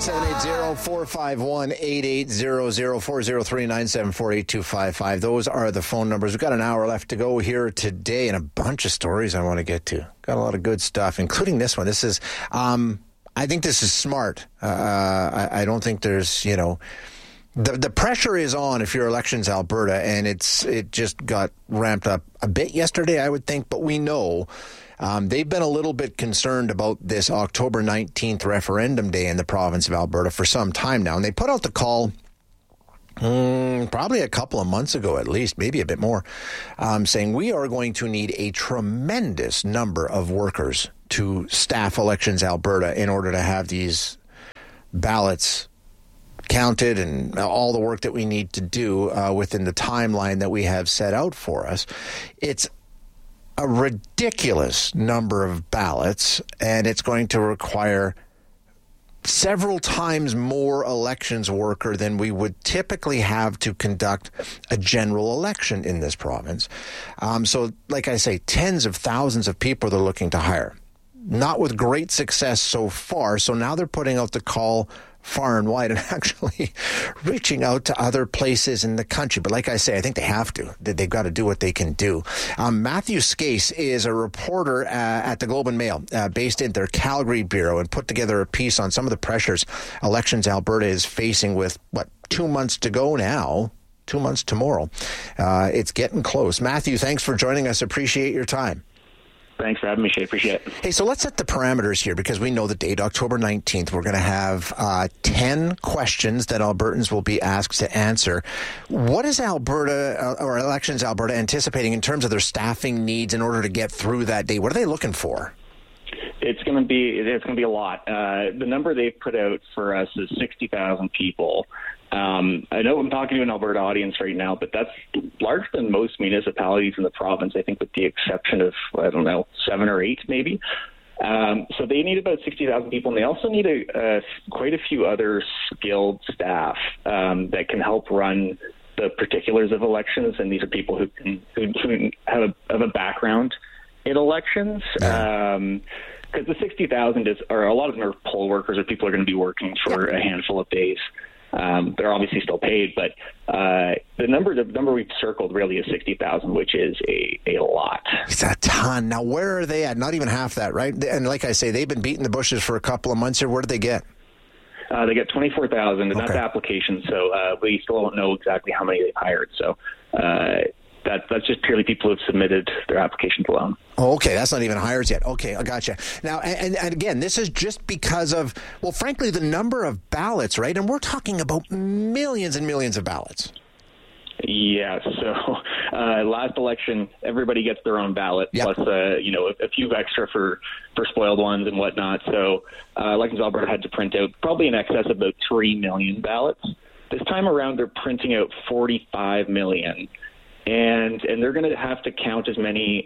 780-451-8800, 403-974-8255. Those are the phone numbers. We've got an hour left to go here today and a bunch of stories I want to get to. Got a lot of good stuff, including this one. This is, I think this is smart. I don't think there's, the pressure is on if you're Elections Alberta, and it just got ramped up a bit yesterday, I would think, but we know they've been a little bit concerned about this October 19th referendum day in the province of Alberta for some time now. And they put out the call probably a couple of months ago at least, maybe a bit more, saying we are going to need a tremendous number of workers to staff Elections Alberta in order to have these ballots counted and all the work that we need to do within the timeline that we have set out for us. It's a ridiculous number of ballots, and it's going to require several times more elections worker than we would typically have to conduct a general election in this province. So, like I say, tens of thousands of people they're looking to hire. Not with great success so far, so now they're putting out the call far and wide and actually reaching out to other places in the country. But like I say, I think they have to. They've got to do what they can do. Matthew Skase is a reporter at the Globe and Mail based in their Calgary bureau and put together a piece on some of the pressures Elections Alberta is facing with, 2 months to go now? 2 months tomorrow. It's getting close. Matthew, thanks for joining us. Appreciate your time. Thanks for having me, Shay. Appreciate it. Hey, so let's set the parameters here because we know the date, October 19th. We're going to have 10 questions that Albertans will be asked to answer. What is Alberta or Elections Alberta anticipating in terms of their staffing needs in order to get through that day? What are they looking for? It's going to be a lot. The number they've put out for us is 60,000 people. I know I'm talking to an Alberta audience right now, but that's larger than most municipalities in the province, I think, with the exception of, 7 or 8 maybe. So they need about 60,000 people, and they also need quite a few other skilled staff that can help run the particulars of elections, and these are people who have a background in elections. Because the 60,000 or a lot of them are poll workers, or people are going to be working for a handful of days. They're obviously still paid, but the number we've circled really is 60,000, which is a lot. It's a ton. Now, where are they at? Not even half that, right? And like I say, they've been beating the bushes for a couple of months here. Where did they get? They get 24,000, and that's applications, so we still don't know exactly how many they've hired. So that's just purely people who have submitted their applications alone. Oh, okay. That's not even hires yet. Okay, I gotcha. Now, and again, this is just because of, frankly, the number of ballots, right? And we're talking about millions and millions of ballots. Yeah, so last election, everybody gets their own ballot, plus, a few extra for spoiled ones and whatnot. So Elections Alberta had to print out probably in excess of about 3 million ballots. This time around, they're printing out 45 million. And they're going to have to count as many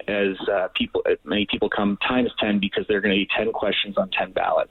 people come times 10 because they're going to be 10 questions on 10 ballots.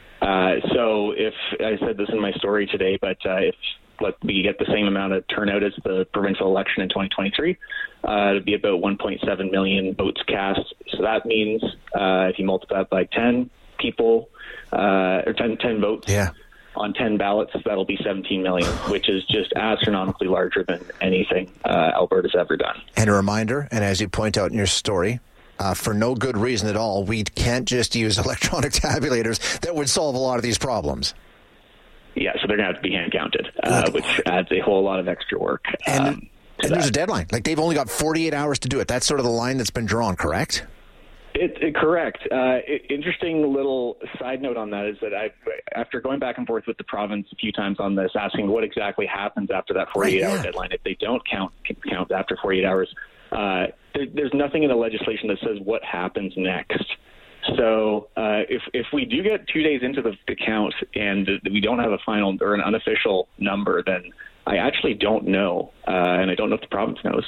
So if I said this in my story today, but if we get the same amount of turnout as the provincial election in 2023, it'd be about 1.7 million votes cast. So that means if you multiply it by 10 people or 10 votes. Yeah. On 10 ballots, that'll be 17 million, which is just astronomically larger than anything Alberta's ever done. And a reminder, and as you point out in your story, for no good reason at all, we can't just use electronic tabulators that would solve a lot of these problems. Yeah, so they're going to have to be hand counted, which adds a whole lot of extra work. And there's a deadline. Like, they've only got 48 hours to do it. That's sort of the line that's been drawn, correct? Correct. Interesting little side note on that is that after going back and forth with the province a few times on this, asking what exactly happens after that 48-hour deadline, if they don't count after 48 hours, there's nothing in the legislation that says what happens next. So if we do get 2 days into the count and we don't have a final or an unofficial number, then I actually don't know, and I don't know if the province knows.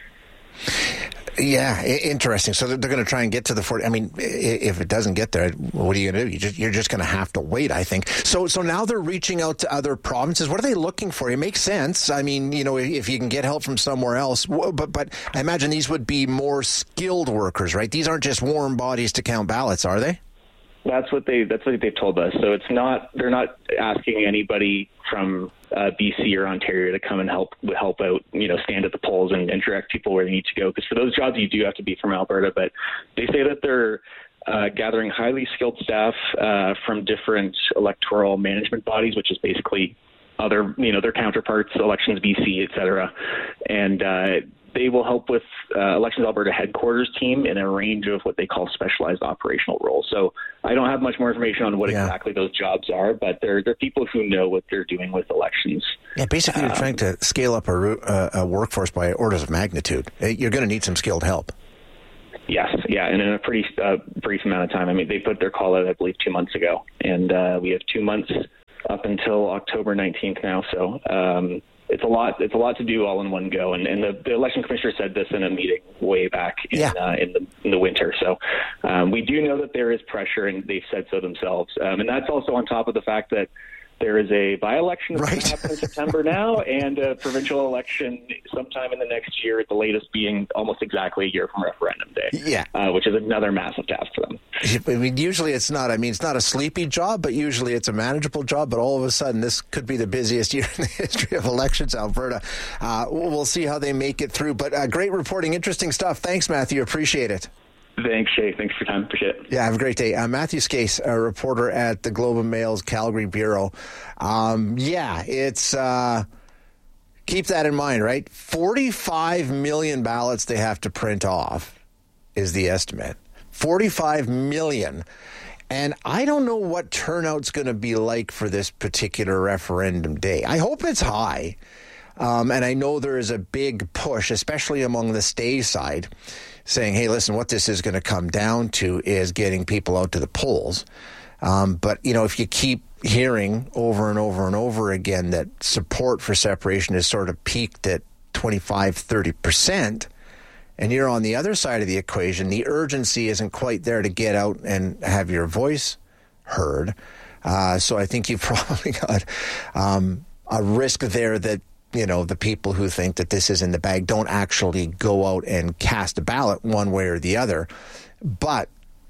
Yeah, interesting. So they're going to try and get to the 40. I mean, if it doesn't get there, what are you going to do? You're just going to have to wait, I think. So now they're reaching out to other provinces. What are they looking for? It makes sense. I mean, if you can get help from somewhere else. But I imagine these would be more skilled workers, right? These aren't just warm bodies to count ballots, are they? That's what they've told us. So they're not asking anybody from BC or Ontario to come and help out, stand at the polls and direct people where they need to go. Because for those jobs, you do have to be from Alberta. But they say that they're gathering highly skilled staff from different electoral management bodies, which is basically other, their counterparts, Elections BC, et cetera. And they will help with Elections Alberta headquarters team in a range of what they call specialized operational roles. So I don't have much more information on what exactly those jobs are, but they're people who know what they're doing with elections. Yeah, basically you're trying to scale up a workforce by orders of magnitude. You're going to need some skilled help. Yes, yeah, and in a pretty brief amount of time. I mean, they put their call out, I believe, 2 months ago, and we have 2 months up until October 19th now. So it's a lot to do all in one go. And the election commissioner said this in a meeting way back in the winter. So we do know that there is pressure, and they've said so themselves. And that's also on top of the fact that there is a by-election that's going to happen in September now, and a provincial election sometime in the next year, at the latest being almost exactly a year from referendum day, which is another massive task for them. I mean, usually it's not a sleepy job, but usually it's a manageable job. But all of a sudden, this could be the busiest year in the history of elections, Alberta. We'll see how they make it through. But great reporting, interesting stuff. Thanks, Matthew. Appreciate it. Thanks, Shay. Thanks for your time. Appreciate it. Yeah, have a great day. Matthew Skase, a reporter at the Globe and Mail's Calgary Bureau. It's keep that in mind, right? 45 million ballots they have to print off is the estimate. 45 million. And I don't know what turnout's going to be like for this particular referendum day. I hope it's high. And I know there is a big push, especially among the stay side, saying, hey, listen, what this is going to come down to is getting people out to the polls. But, if you keep hearing over and over and over again that support for separation is sort of peaked at 25-30%, and you're on the other side of the equation, the urgency isn't quite there to get out and have your voice heard. So I think you've probably got a risk there that, the people who think that this is in the bag don't actually go out and cast a ballot one way or the other. But,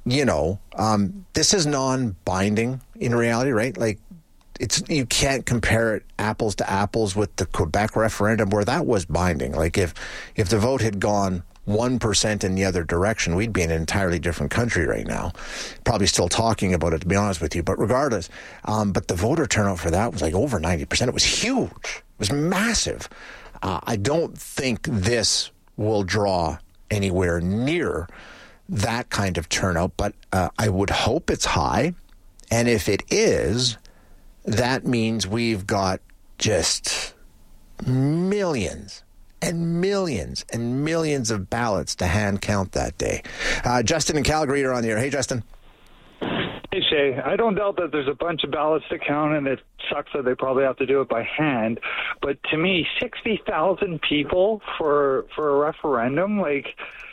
this is non-binding in reality, right? Like, you can't compare it apples to apples with the Quebec referendum where that was binding. Like, if the vote had gone 1% in the other direction, we'd be in an entirely different country right now. Probably still talking about it, to be honest with you. But regardless, but the voter turnout for that was like over 90%. It was huge. It was massive. I don't think this will draw anywhere near that kind of turnout, but I would hope it's high. And if it is, that means we've got just millions and millions and millions of ballots to hand count that day. Justin in Calgary, you're on the air. Hey, Justin. Hey, Shay. I don't doubt that there's a bunch of ballots to count, and it sucks that they probably have to do it by hand. But to me, 60,000 people for a referendum, like,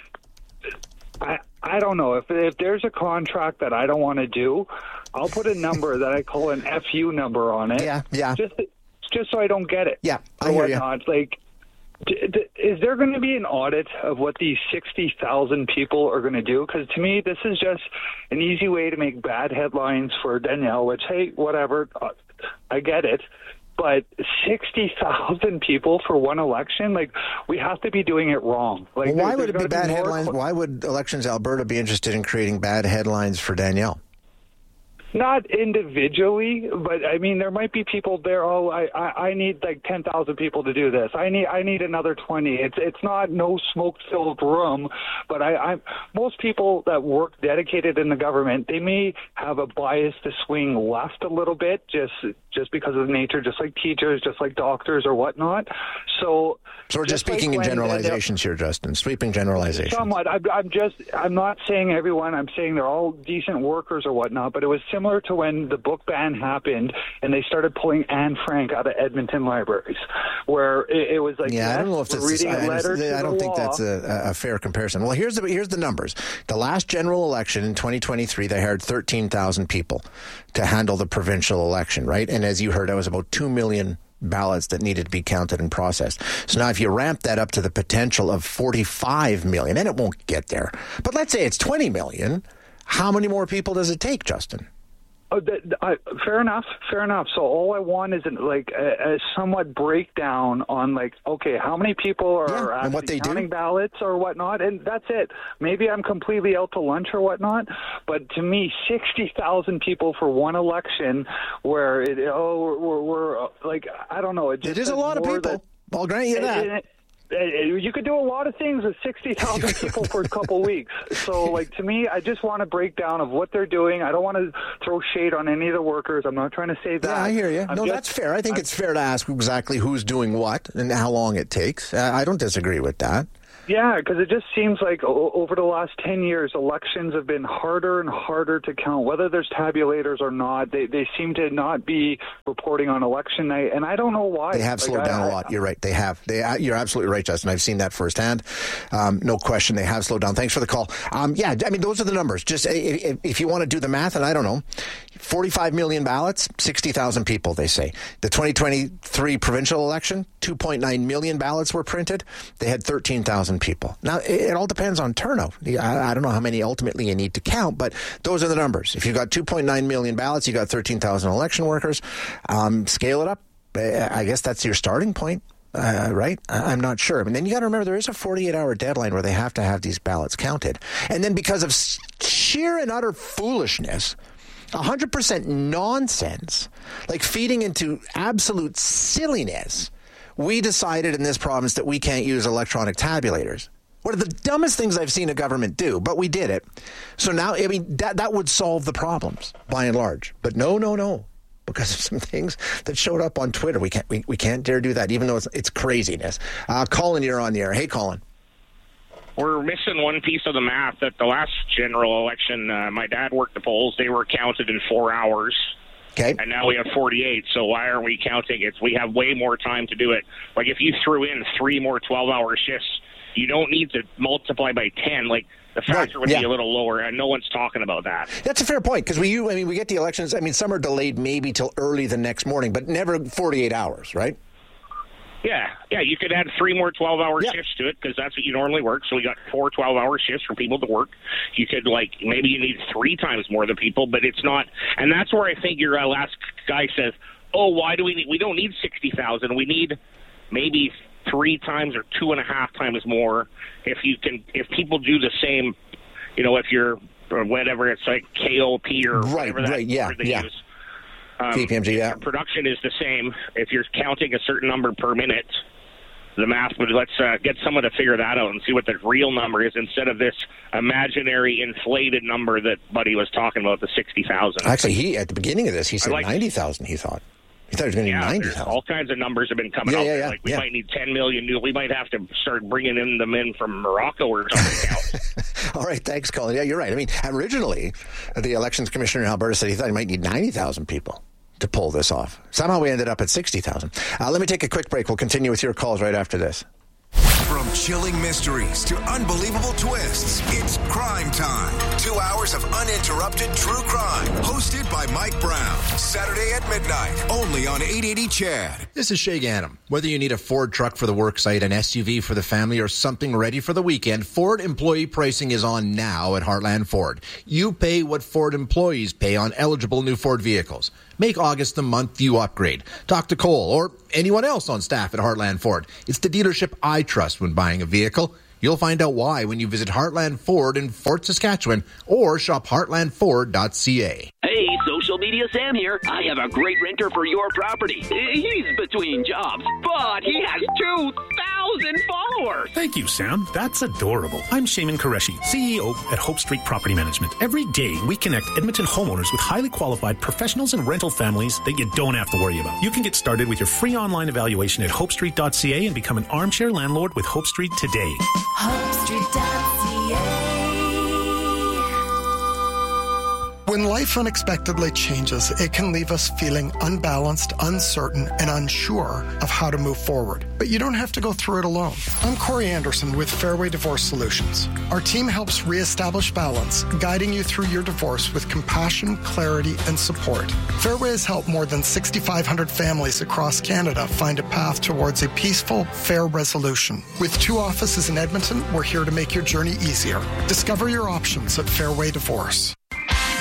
I don't know. If there's a contract that I don't want to do, I'll put a number that I call an FU number on it. Yeah. Just so I don't get it. Yeah, I hear you. Like, is there going to be an audit of what these 60,000 people are going to do? Because to me, this is just an easy way to make bad headlines for Danielle, which, hey, whatever, I get it. But 60,000 people for one election, like, we have to be doing it wrong. Like, well, why would it be bad headlines? Why would Elections Alberta be interested in creating bad headlines for Danielle? Not individually, but I mean, there might be people there. Oh, I need like 10,000 people to do this. I need another 20. It's not no smoke-filled room, but most people that work dedicated in the government, they may have a bias to swing left a little bit, just because of the nature, just like teachers, just like doctors or whatnot. So we're just speaking in generalizations here, Justin. Sweeping generalizations. Somewhat. I'm not saying everyone. I'm saying they're all decent workers or whatnot. But it was similar to when the book ban happened and they started pulling Anne Frank out of Edmonton libraries, where it was like, I don't know if that's I don't think that's a fair comparison. Well, here's the numbers. The last general election in 2023, they hired 13,000 people to handle the provincial election, right? And as you heard, that was about 2 million ballots that needed to be counted and processed. So now if you ramp that up to the potential of 45 million, and it won't get there, but let's say it's 20 million, How many more people does it take, Justin? Fair enough. So all I want is a somewhat breakdown on okay, how many people are actually counting ballots or whatnot, and that's it. Maybe I'm completely out to lunch or whatnot, but to me, 60,000 people for one election, where we're I don't know. It is a lot of people. I'll grant you that. You could do a lot of things with 60,000 people for a couple weeks. So, to me, I just want a breakdown of what they're doing. I don't want to throw shade on any of the workers. I'm not trying to say that. Yeah, I hear you. That's fair. I think it's fair to ask exactly who's doing what and how long it takes. I don't disagree with that. Yeah, because it just seems like over the last 10 years, elections have been harder and harder to count, whether there's tabulators or not. They seem to not be reporting on election night, and I don't know why. They have slowed down a lot. You're right. They have. You're absolutely right, Justin. I've seen that firsthand. No question, they have slowed down. Thanks for the call. Those are the numbers. Just if you want to do the math, and I don't know, 45 million ballots, 60,000 people, they say. The 2023 provincial election, 2.9 million ballots were printed. They had 13,000 people. Now, it all depends on turnout. I don't know how many ultimately you need to count, but those are the numbers. If you've got 2.9 million ballots, you got 13,000 election workers. Scale it up. I guess that's your starting point. Right? I'm not sure. And then you got to remember there is a 48-hour deadline where they have to have these ballots counted. And then because of sheer and utter foolishness, 100% nonsense, feeding into absolute silliness, we decided in this province that we can't use electronic tabulators. One of the dumbest things I've seen a government do, but we did it. So now, that would solve the problems by and large. But no. Because of some things that showed up on Twitter, we can't dare do that, even though it's craziness. Colin, you're on the air. Hey, Colin. We're missing one piece of the math. At the last general election, my dad worked the polls. They were counted in 4 hours. Okay. And now we have 48, so why aren't we counting it? We have way more time to do it. If you threw in 3 more 12-hour shifts, you don't need to multiply by 10. The factor would be a little lower, and no one's talking about that. That's a fair point, because we get the elections. Some are delayed maybe till early the next morning, but never 48 hours, right? Yeah, you could add 3 more 12-hour shifts to it, because that's what you normally work. So we got 4 12-hour shifts for people to work. You could, maybe you need 3 times more than people, but it's not. And that's where I think your last guy says, why do we don't need 60,000. We need maybe 3 times or 2.5 times more if people do the same, if you're, or whatever, it's KOP or whatever that word they use. KPMG, Production is the same. If you're counting a certain number per minute, the math would, let's get someone to figure that out and see what the real number is instead of this imaginary inflated number that Buddy was talking about, the 60,000. Actually, at the beginning of this, he said 90,000, he thought. He thought it was going to be 90,000. All kinds of numbers have been coming out. We might need 10 million new. We might have to start bringing them in from Morocco or something else. All right, thanks, Colin. Yeah, you're right. Originally, the elections commissioner in Alberta said he thought he might need 90,000 people to pull this off. Somehow we ended up at 60,000. Let me take a quick break. We'll continue with your calls right after this. From chilling mysteries to unbelievable twists, it's Crime Time. 2 hours of uninterrupted true crime. Hosted by Mike Brown. Saturday at midnight. Only on 880 CHAD. This is Shay Gannam. Whether you need a Ford truck for the work site, an SUV for the family, or something ready for the weekend, Ford employee pricing is on now at Heartland Ford. You pay what Ford employees pay on eligible new Ford vehicles. Make August the month you upgrade. Talk to Cole or anyone else on staff at Heartland Ford. It's the dealership I trust when buying a vehicle. You'll find out why when you visit Heartland Ford in Fort Saskatchewan or shop heartlandford.ca. Hey, social media Sam here. I have a great renter for your property. He's between jobs, but he has 2,000 followers. Thank you, Sam. That's adorable. I'm Shaman Qureshi, CEO at Hope Street Property Management. Every day, we connect Edmonton homeowners with highly qualified professionals and rental families that you don't have to worry about. You can get started with your free online evaluation at hopestreet.ca and become an armchair landlord with Hope Street today. HopeStreet.ca. When life unexpectedly changes, it can leave us feeling unbalanced, uncertain, and unsure of how to move forward. But you don't have to go through it alone. I'm Corey Anderson with Fairway Divorce Solutions. Our team helps reestablish balance, guiding you through your divorce with compassion, clarity, and support. Fairway has helped more than 6,500 families across Canada find a path towards a peaceful, fair resolution. With 2 offices in Edmonton, we're here to make your journey easier. Discover your options at Fairway Divorce.